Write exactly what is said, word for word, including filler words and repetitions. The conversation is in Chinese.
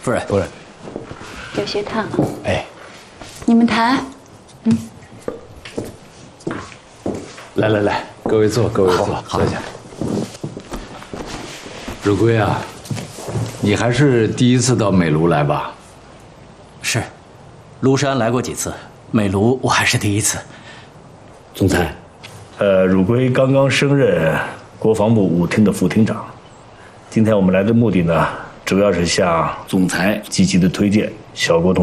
夫人， 夫人， 有些烫。 哎， 你们谈。嗯。 来来来，各位坐，各位坐，坐下。汝归啊，你还是第一次到美庐来吧？ 是，庐山来过几次，美庐我还是第一次。 总裁，呃，汝归刚刚升任国防部武厅的副厅长。今天我们来的目的呢，主要是向总裁积极的推荐小郭同